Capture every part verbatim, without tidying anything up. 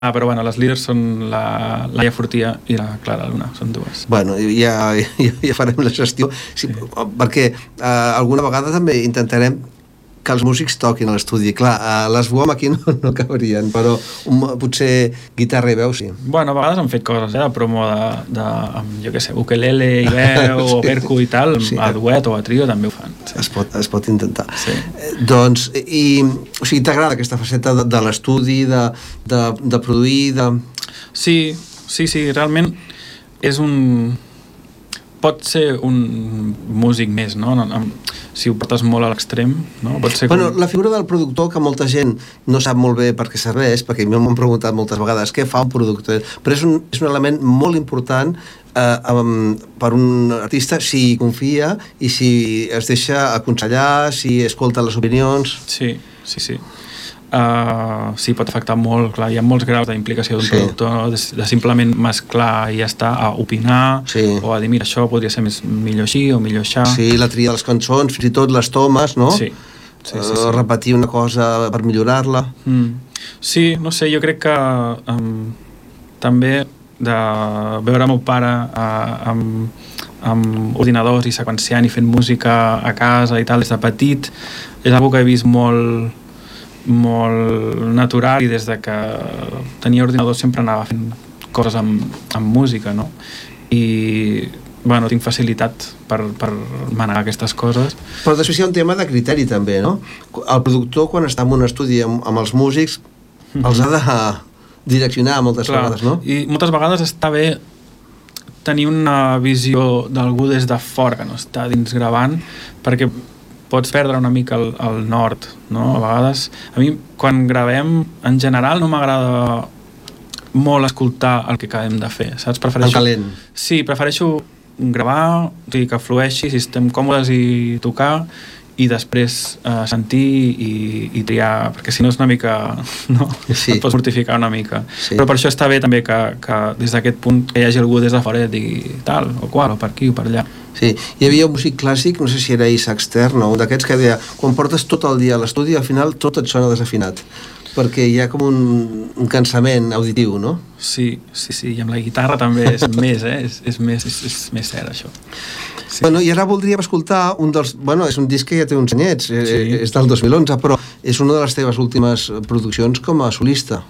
Ah, però bueno, les líders són la Laia Fortia i la Clara Luna, són dues. Bueno, ja, ja, ja farem la gestió, sí, sí. Perquè eh, alguna vegada també intentarem que els músics toquin a l'estudi. Clar, eh, les Buom aquí no, no cabrien, però un, potser guitarra i veu sí. Bueno, a vegades han fet coses, eh, de promo de, de amb, jo què sé, ukelele i veu, sí. o percu i tal, sí. a duet o a trio també ho fan. Sí. Es, pot, es pot intentar. Sí. Eh, doncs, i, o sigui, t'agrada aquesta faceta de, de l'estudi, de, de, de produir, de... Sí, sí, sí, realment és un... pot ser un músic més, no? Si ho portes molt a l'extrem, no? Pot ser bueno, com... la figura del productor, que molta gent no sap molt bé per què serveix, perquè m'ho han preguntat moltes vegades, què fa un productor? Però és un, és un element molt important eh, um, per un artista si confia i si es deixa aconsellar, si escolta les opinions... Sí, sí, sí. Uh, sí, pot afectar molt, clar, hi ha molts graus d'implicació d'un sí. productor, no? de, de simplement mesclar i ja està, a opinar sí. o a dir, mira, això podria ser més, millor així o millor això. Sí, la tria de les cançons, fins i tot les tomes, no? Sí. Sí, sí, sí. Uh, repetir una cosa per millorar-la. Mm. Sí, no sé, jo crec que um, també de veure el meu pare uh, amb, amb ordinadors i seqüenciant i fent música a casa i tal, des de petit, és una que he vist molt molt natural i des de que tenia ordinador sempre anava fent coses amb, amb música, no? I, bueno, tinc facilitat per, per manegar aquestes coses. Però després hi ha un tema de criteri també, no? El productor, quan està en un estudi amb, amb els músics, mm-hmm. els ha de direccionar moltes Clar. vegades, no? I moltes vegades està bé tenir una visió d'algú des de fora, que no està dins gravant, perquè pots perdre una mica el, el nord, no? A vegades, a mi, quan gravem, en general no m'agrada molt escoltar el que acabem de fer, saps? Prefereixo... En calent. Sí, prefereixo gravar, o sigui, que flueixi, si estem còmodes i tocar, i després eh, sentir i, i triar, perquè si no és una mica... no? Sí. Et pots mortificar una mica. Sí. Però per això està bé també que, que des d'aquest punt que hi hagi algú des de fora i et digui tal o qual, o per aquí o per allà. Sí, hi havia un músic clàssic, no sé si era Isaac Stern o un d'aquests que deia, quan portes tot el dia a l'estudi, al final tot et sona desafinat, perquè hi ha com un, un cansament auditiu, no? Sí, sí, sí, i amb la guitarra també és més, eh? És, és, més, és, és més cert, això. Sí. Bueno, i ara voldríem escoltar un dels... Bueno, és un disc que ja té uns anyets, sí. és del dos mil onze, però és una de les teves últimes produccions com a solista.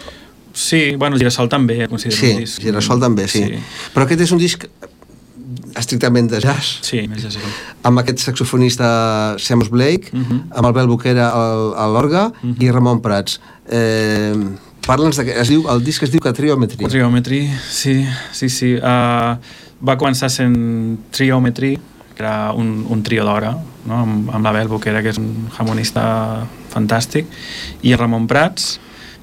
Sí, bueno, Girassol també, considero sí, un disc. Sí, Girassol també, sí. sí. Però aquest és un disc estrictament de jazz. Sí, més jazzical. Amb aquest saxofonista Seamus Blake, uh-huh. amb Albert Boquera a l'orga uh-huh. i Ramon Prats. Eh, Parla'ns de... Es diu, el disc es diu Triometry. Triometry, sí, sí, sí. Uh, va començar sent Triometry, que era un, un trio d'hora, no? amb, amb l'Abel Boquera, que és un harmonista fantàstic, i el Ramon Prats,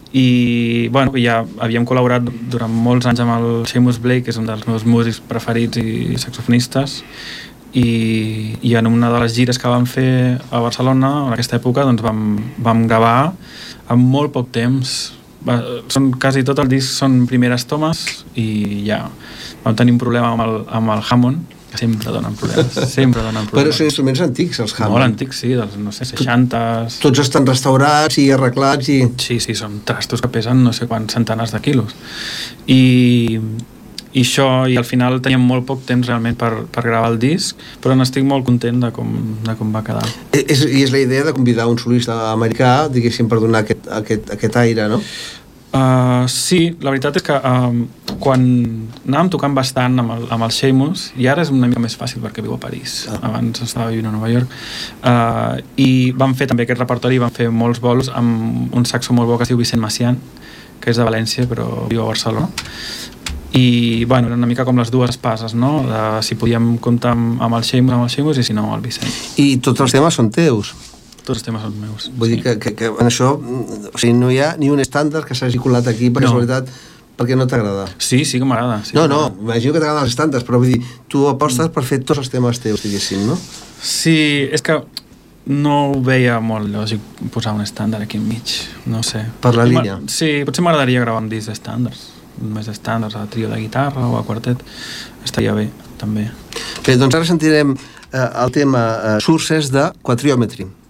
i bueno, ja havíem col·laborat durant molts anys amb el Seamus Blake, que és un dels meus músics preferits i saxofonistes, i, i en una de les gires que vam fer a Barcelona en aquesta època doncs vam, vam gravar en molt poc temps. Va, són, quasi tot el disc són primeres tomes i ja vam tenir un problema amb el, amb el Hammond, que sempre donen problemes, sempre donen problemes. Però són instruments antics, els Hammond. Molt antics, sí, dels, no sé, seixantes... Tots estan restaurats i arreglats i... Sí, sí, són trastos que pesen no sé quants centenars de quilos. I, i això, i al final teníem molt poc temps realment per, per gravar el disc, però n'estic molt content de com, de com va quedar. I és, I és la idea de convidar un solista americà, diguéssim, per donar aquest, aquest, aquest aire, no? Uh, sí, la veritat és que uh, quan anàvem tocant bastant amb el, amb el Seamus, i ara és una mica més fàcil perquè viu a París, ah. abans estava vivint a Nova York, uh, i vam fer també aquest repertori, vam fer molts bolos amb un saxo molt bo que es diu Vicent Macián, que és de València però viu a Barcelona, i bueno, era una mica com les dues passes, no? De, si podíem comptar amb, amb el Seamus, amb el Seamus i si no amb el Vicent. I tots els temes són teus? Tots els temes són meus. Vull sí. dir que, que, que en això, o sigui, no hi ha ni un estàndard que s'hagi colat aquí per no. casualitat perquè no t'agrada. Sí, sí que m'agrada. Sí, no, no, imagino que t'agraden els estàndards, però vull dir, tu apostes mm. per fer tots els temes teus, diguéssim, no? Sí, és que no ho veia molt lògic posar un estàndard aquí enmig, no sé. Per la línia? Sí, potser m'agradaria gravar un disc d'estàndards, més estàndards, a trio de guitarra o a quartet, estaria bé, també. Bé, doncs ara sentirem eh, el tema eh, Sources de Quadriometry.